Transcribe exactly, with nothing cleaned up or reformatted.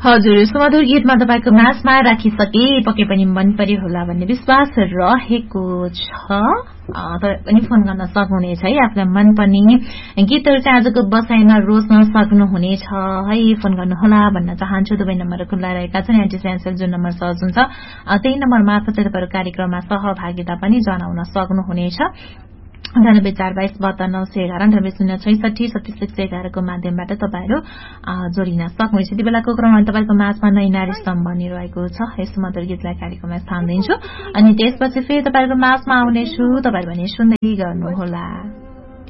हजुर सुमधुर गीतमा तपाईको माझमा राखिसके पक्कै पनि मन पर्यो होला भन्ने विश्वास रहेको छ। तपाईँ पनि फोन गर्न सक्नुहुनेछ है, आफूलाई मनपर्ने गीतहरू चाहिँ आजको बसाइमा रोज्न सक्नुहुनेछ है। फोन गर्नुहोला भन्न चाहन्छु। दुवै नम्बर खुल्ला रहेका छन्। एन्टिसेन्सल जुन नम्बर सहज हुन्छ त्यही नम्बर मार्फत चाहिँ तपाईँहरू कार्यक्रममा सहभागिता पनि जनाउन सक्नुहुनेछ। अन्ठानब्बे चार बाइस बहत्तर नौ सय एघार अन्ठानब्बे शून्य छैसठी सत्तीस एक सय एघारको माध्यमबाट तपाईँहरू जोडिन सक्नुहुन्छ। यति बेलाको क्रममा तपाईँको माझमा नैनारी स्तम्भ बनिरहेको छ। यस मधुर गीतलाई कार्यक्रममा स्थान दिन्छु अनि त्यसपछि फेरि तपाईँहरूको माझमा आउनेछु। तपाईँहरू भने सुन्दै गर्नुहोला।